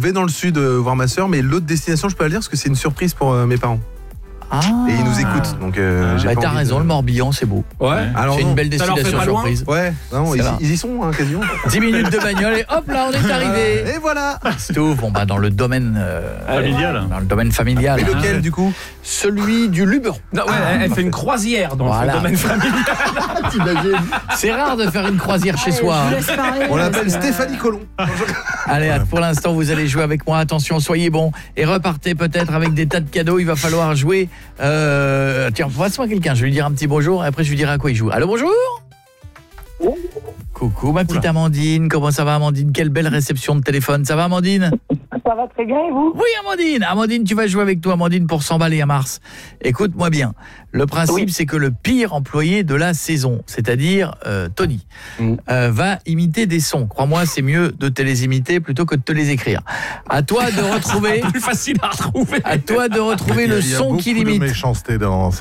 vais dans le sud voir ma sœur, mais l'autre destination, je peux pas le dire parce que c'est une surprise pour mes parents. Et ils nous écoutent, donc j'ai pas t'as raison, le Morbihan, c'est beau. Ouais. Alors, c'est une belle destination surprise. Ouais, non, ils y sont quasiment. 10 minutes de bagnole et hop là, on est arrivé. Et voilà. C'est tout. Bon dans le domaine familial. Dans le domaine familial. Et lequel du coup? Celui du Luberon. Non, elle fait une croisière dans le domaine familial. T'imagines? C'est rare de faire une croisière chez soi. On l'appelle Stéphanie Colomb. Allez, pour l'instant, vous allez jouer avec moi. Attention, soyez bons et repartez peut-être avec des tas de cadeaux. Il va falloir jouer. Tiens, passe-moi quelqu'un. Je vais lui dire un petit bonjour et après je lui dirai à quoi il joue. Allô, bonjour. Coucou, ma petite Amandine. Comment ça va, Amandine? Quelle belle réception de téléphone. Ça va, Amandine? Ça va très bien, et vous? Oui, Amandine. Amandine, tu vas jouer avec toi, Amandine, pour s'emballer à Mars. Écoute-moi bien. Le principe, c'est que le pire employé de la saison, c'est-à-dire Tony, va imiter des sons. Crois-moi, c'est mieux de te les imiter plutôt que de te les écrire. À toi de retrouver... plus facile à retrouver. À toi de retrouver le son qu'il imite. Il y a beaucoup de méchanceté dans